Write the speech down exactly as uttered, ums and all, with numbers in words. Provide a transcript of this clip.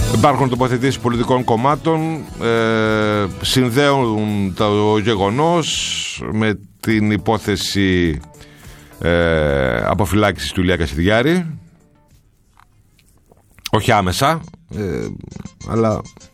Υπάρχουν τοποθετήσεις πολιτικών κομμάτων, ε, συνδέουν το γεγονός με την υπόθεση ε, αποφυλάκησης του Ηλία Κασιδιάρη. Όχι άμεσα, ε, αλλά